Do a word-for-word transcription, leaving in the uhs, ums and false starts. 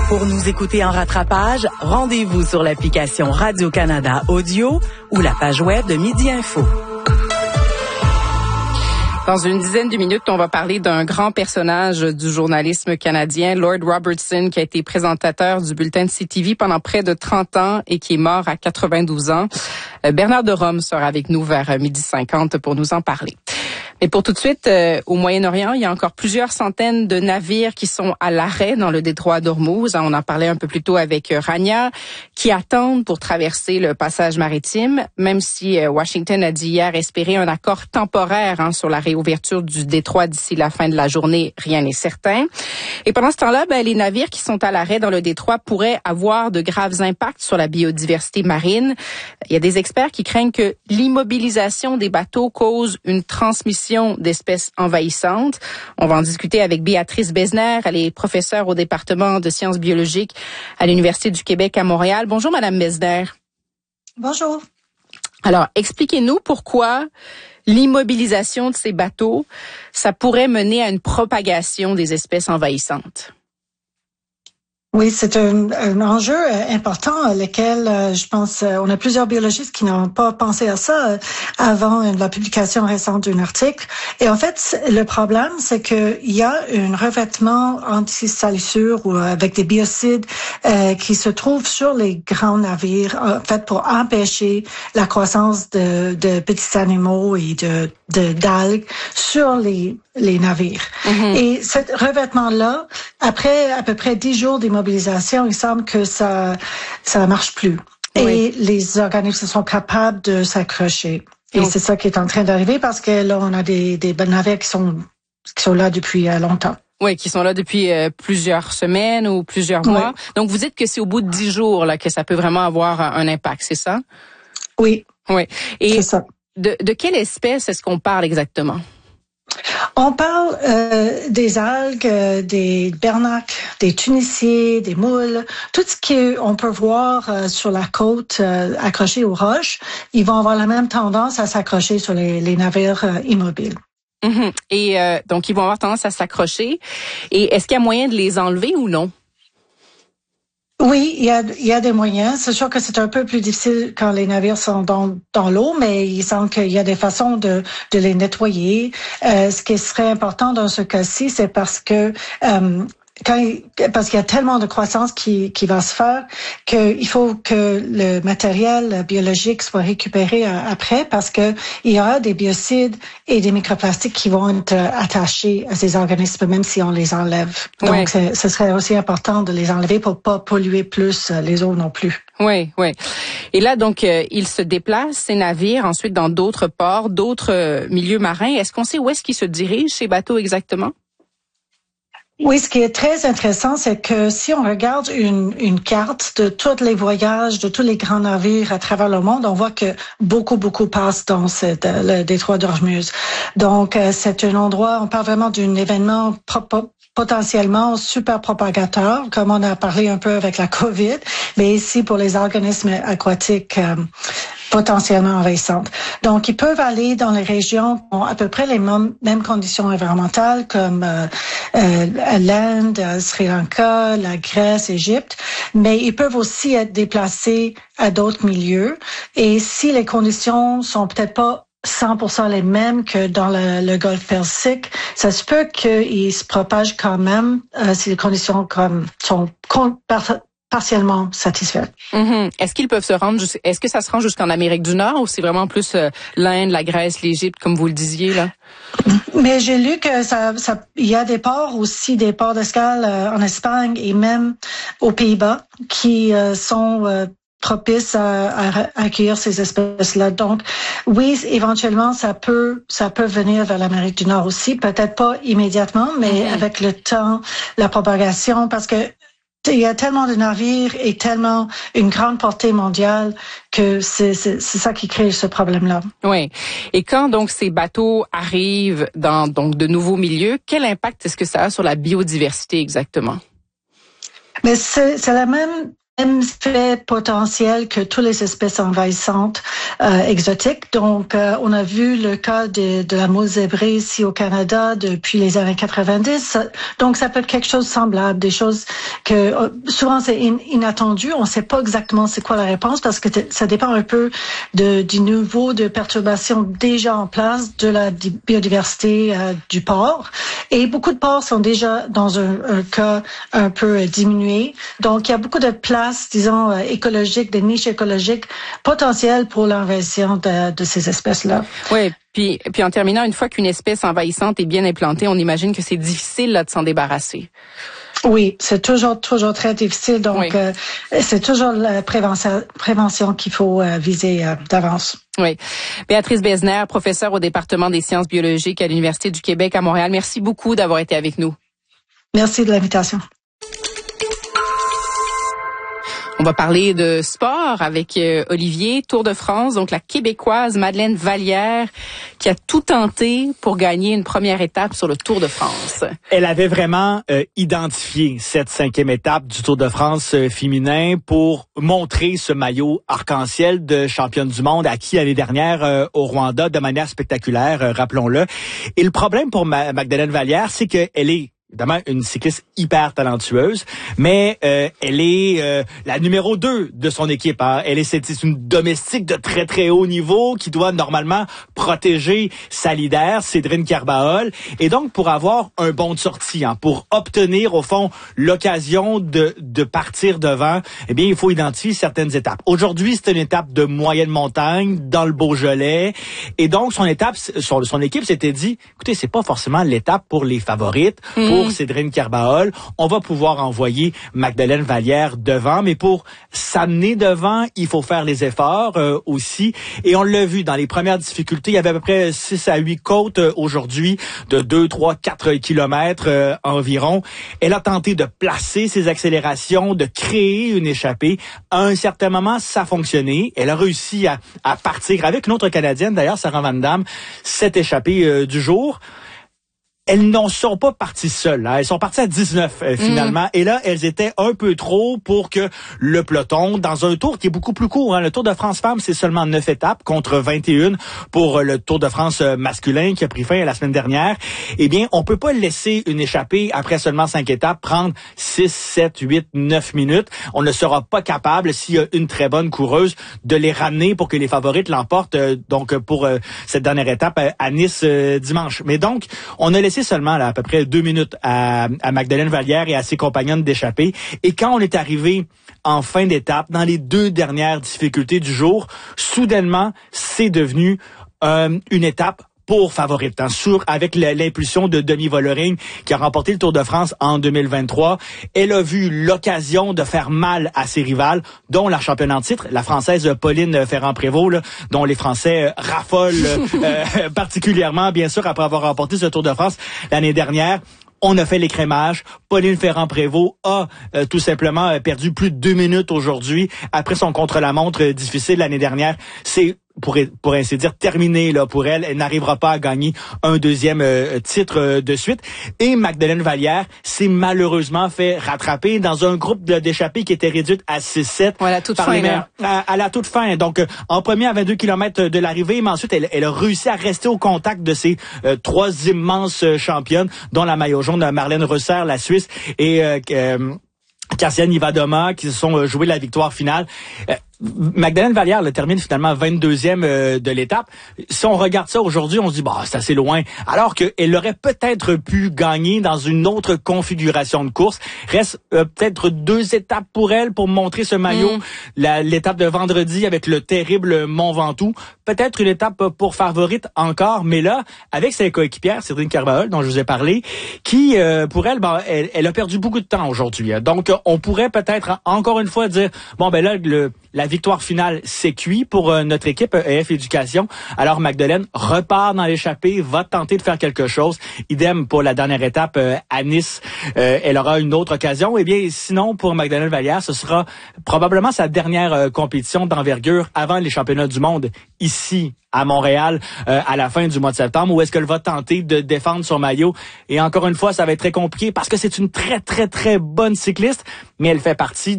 Pour nous écouter en rattrapage, rendez-vous sur l'application Radio-Canada Audio ou la page web de Midi Info. Dans une dizaine de minutes, on va parler d'un grand personnage du journalisme canadien, Lord Robertson, qui a été présentateur du bulletin de C T V pendant près de trente ans et qui est mort à quatre-vingt-douze ans. Bernard de Rome sera avec nous vers midi cinquante pour nous en parler. Mais pour tout de suite, euh, au Moyen-Orient, il y a encore plusieurs centaines de navires qui sont à l'arrêt dans le détroit d'Ormuz. On en parlait un peu plus tôt avec euh, Rania, qui attendent pour traverser le passage maritime, même si euh, Washington a dit hier espérer un accord temporaire hein, sur la réouverture du détroit d'ici la fin de la journée. Rien n'est certain. Et pendant ce temps-là, ben, les navires qui sont à l'arrêt dans le détroit pourraient avoir de graves impacts sur la biodiversité marine. Il y a des experts qui craignent que l'immobilisation des bateaux cause une transmission d'espèces envahissantes. On va en discuter avec Béatrice Besner. Elle est professeure au département de sciences biologiques à l'Université du Québec à Montréal. Bonjour, Madame Besner. Bonjour. Alors, expliquez-nous pourquoi l'immobilisation de ces bateaux, ça pourrait mener à une propagation des espèces envahissantes. Oui, c'est un, un enjeu important, lequel je pense on a plusieurs biologistes qui n'ont pas pensé à ça avant la publication récente d'un article. Et en fait, le problème, c'est qu'il y a un revêtement anti-salissure ou avec des biocides euh, qui se trouvent sur les grands navires, en fait, pour empêcher la croissance de, de petits animaux et de, de d'algues sur les les navires. Mm-hmm. Et ce revêtement-là, après à peu près dix jours d'immobilisation, il semble que ça ça marche plus. Oui. Et les organismes sont capables de s'accrocher. Et Donc, c'est ça qui est en train d'arriver parce que là, on a des, des navires qui sont, qui sont là depuis euh, longtemps. Oui, qui sont là depuis euh, plusieurs semaines ou plusieurs mois. Oui. Donc, vous dites que c'est au bout de dix jours là que ça peut vraiment avoir un impact, c'est ça? Oui. Oui. Et c'est ça. De, de quelle espèce est-ce qu'on parle exactement? On parle euh, des algues, euh, des bernacles, des tuniciers, des moules, tout ce qu'on peut voir euh, sur la côte euh, accroché aux roches. Ils vont avoir la même tendance à s'accrocher sur les, les navires euh, immobiles. Mm-hmm. Et euh, donc, ils vont avoir tendance à s'accrocher. Et est-ce qu'il y a moyen de les enlever ou non? Oui, il y a, il y a des moyens. C'est sûr que c'est un peu plus difficile quand les navires sont dans, dans l'eau, mais il semble qu'il y a des façons de, de les nettoyer. Euh, ce qui serait important dans ce cas-ci, c'est parce que euh, Quand il, parce qu'il y a tellement de croissance qui, qui va se faire qu'il faut que le matériel biologique soit récupéré après parce que il y aura des biocides et des microplastiques qui vont être attachés à ces organismes même si on les enlève. Donc, ouais. ce serait aussi important de les enlever pour pas polluer plus les eaux non plus. Oui, oui. Et là, donc, euh, ils se déplacent, ces navires, ensuite dans d'autres ports, d'autres euh, milieux marins. Est-ce qu'on sait où est-ce qu'ils se dirigent, ces bateaux exactement? Oui, ce qui est très intéressant, c'est que si on regarde une, une carte de tous les voyages, de tous les grands navires à travers le monde, on voit que beaucoup, beaucoup passent dans cette, le détroit d'Ormuz. Donc, c'est un endroit, on parle vraiment d'un événement propre potentiellement super propagateur, comme on a parlé un peu avec la COVID, mais ici pour les organismes aquatiques euh, potentiellement envahissantes. Donc, ils peuvent aller dans les régions qui ont à peu près les mêmes, mêmes conditions environnementales comme euh, euh, l'Inde, Sri Lanka, la Grèce, l'Égypte, mais ils peuvent aussi être déplacés à d'autres milieux. Et si les conditions sont peut-être pas cent pour cent les mêmes que dans le, le golfe Persique, ça se peut qu'ils se propagent quand même euh, si les conditions comme sont par, partiellement satisfaites. Mm-hmm. Est-ce qu'ils peuvent se rendre, est-ce que ça se rend jusqu'en Amérique du Nord ou c'est vraiment plus euh, l'Inde, la Grèce, l'Égypte, comme vous le disiez là? Mais j'ai lu que ça, ça, il y a des ports aussi, des ports d'escale euh, en Espagne et même aux Pays-Bas qui euh, sont euh, propices à, à accueillir ces espèces-là. Donc, oui, éventuellement, ça peut, ça peut venir vers l'Amérique du Nord aussi. Peut-être pas immédiatement, mais mm-hmm. avec le temps, la propagation, parce que il y a tellement de navires et tellement une grande portée mondiale que c'est, c'est, c'est ça qui crée ce problème-là. Oui. Et quand donc ces bateaux arrivent dans donc de nouveaux milieux, quel impact est-ce que ça a sur la biodiversité exactement? Mais c'est, c'est la même même fait potentiel que toutes les espèces envahissantes euh, exotiques. Donc, euh, on a vu le cas de, de la moule zébrée ici au Canada depuis les années quatre-vingt-dix. Donc, ça peut être quelque chose de semblable, des choses que euh, souvent c'est in, inattendu. On ne sait pas exactement c'est quoi la réponse parce que ça dépend un peu de, du niveau de perturbation déjà en place de la biodiversité euh, du porc. Et beaucoup de porcs sont déjà dans un, un cas un peu euh, diminué. Donc, il y a beaucoup de places disons, euh, écologiques, des niches écologiques potentielles pour l'invasion de, de ces espèces-là. Oui, puis, puis en terminant, une fois qu'une espèce envahissante est bien implantée, on imagine que c'est difficile là, de s'en débarrasser. Oui, c'est toujours, toujours très difficile. Donc, oui. euh, c'est toujours la prévention, prévention qu'il faut euh, viser euh, d'avance. Oui. Béatrice Besner, professeure au département des sciences biologiques à l'Université du Québec à Montréal. Merci beaucoup d'avoir été avec nous. Merci de l'invitation. On va parler de sport avec euh, Olivier. Tour de France, donc la Québécoise Madeleine Vallière qui a tout tenté pour gagner une première étape sur le Tour de France. Elle avait vraiment euh, identifié cette cinquième étape du Tour de France euh, féminin pour montrer ce maillot arc-en-ciel de championne du monde acquis l'année dernière euh, au Rwanda de manière spectaculaire, euh, rappelons-le. Et le problème pour Ma- Magdalene Vallière, c'est qu'elle est évidemment une cycliste hyper talentueuse, mais euh, elle est euh, la numéro deux de son équipe. Hein. Elle est, c'est une domestique de très très haut niveau qui doit normalement protéger sa leader, Cédrine Kerbaol. Et donc pour avoir un bon de sortie, hein, pour obtenir au fond l'occasion de de partir devant, eh bien il faut identifier certaines étapes. Aujourd'hui, c'est une étape de moyenne montagne dans le Beaujolais, et donc son étape, son, son équipe s'était dit, écoutez, c'est pas forcément l'étape pour les favorites. Mmh. Pour Cédrine Kerbaol, on va pouvoir envoyer Magdalene Vallière devant, mais pour s'amener devant, il faut faire les efforts euh, aussi. Et on l'a vu dans les premières difficultés, il y avait à peu près six à huit côtes euh, aujourd'hui de deux, trois, quatre kilomètres euh, environ. Elle a tenté de placer ses accélérations, de créer une échappée. À un certain moment, ça a fonctionné. Elle a réussi à, à partir avec une autre Canadienne, d'ailleurs, Sarah Van Damme, cette échappée euh, du jour. Elles n'en sont pas parties seules. Hein. Elles sont parties à dix-neuf euh, finalement. Mmh. Et là, elles étaient un peu trop pour que le peloton, dans un tour qui est beaucoup plus court, hein, le Tour de France Femmes, c'est seulement neuf étapes contre vingt et une pour euh, le Tour de France euh, masculin qui a pris fin la semaine dernière. Eh bien, on peut pas laisser une échappée après seulement cinq étapes prendre six, sept, huit, neuf minutes. On ne sera pas capable, s'il y a une très bonne coureuse, de les ramener pour que les favorites l'emportent euh, donc pour euh, cette dernière étape euh, à Nice euh, dimanche. Mais donc, on a laissé seulement là, à peu près deux minutes à, à Magdalene Vallière et à ses compagnonnes d'échappée. Et quand on est arrivé en fin d'étape, dans les deux dernières difficultés du jour, soudainement, c'est devenu euh, une étape pour favorite, hein, sur, avec l'impulsion de Demi Vollering, qui a remporté le Tour de France en deux mille vingt-trois. Elle a vu l'occasion de faire mal à ses rivales, dont la championne en titre, la Française Pauline Ferrand-Prévot, là, dont les Français euh, raffolent euh, particulièrement, bien sûr, après avoir remporté ce Tour de France l'année dernière. On a fait l'écrémage. Pauline Ferrand-Prévôt a euh, tout simplement euh, perdu plus de deux minutes aujourd'hui après son contre-la-montre euh, difficile l'année dernière. C'est pour pour ainsi dire terminé là pour elle. Elle n'arrivera pas à gagner un deuxième euh, titre euh, de suite. Et Magdalene Vallière s'est malheureusement fait rattraper dans un groupe d'échappées qui était réduite à six sept. Ouais, à la toute fin. Là. À, à la toute fin. Donc euh, en premier à vingt-deux kilomètres de l'arrivée, mais ensuite elle, elle a réussi à rester au contact de ces euh, trois immenses euh, championnes, dont la maillot jaune de Marlène Rosser, la Suisse, et euh, euh, Kasia Nivadoma, qui se sont euh, joués la victoire finale. Euh, Magdalene Vallière le termine finalement vingt-deuxième euh, de l'étape. Si on regarde ça aujourd'hui, on se dit bah c'est assez loin. Alors qu'elle aurait peut-être pu gagner dans une autre configuration de course. Reste euh, peut-être deux étapes pour elle pour montrer ce maillot. Mm. La, l'étape de vendredi avec le terrible Mont Ventoux. Peut-être une étape pour favorite encore, mais là avec ses coéquipières, Cédrine Kerbaol dont je vous ai parlé, qui euh, pour elle, bah, elle, elle a perdu beaucoup de temps aujourd'hui. Donc on pourrait peut-être encore une fois dire bon ben là le la victoire finale, c'est cuit pour euh, notre équipe E F Éducation. Alors, Magdalene repart dans l'échappée, va tenter de faire quelque chose. Idem pour la dernière étape euh, à Nice. Euh, elle aura une autre occasion. Eh bien, sinon, pour Magdalene Vallière, ce sera probablement sa dernière euh, compétition d'envergure avant les championnats du monde ici à Montréal euh, à la fin du mois de septembre, où est-ce qu'elle va tenter de défendre son maillot. Et encore une fois, ça va être très compliqué parce que c'est une très, très, très bonne cycliste, mais elle fait partie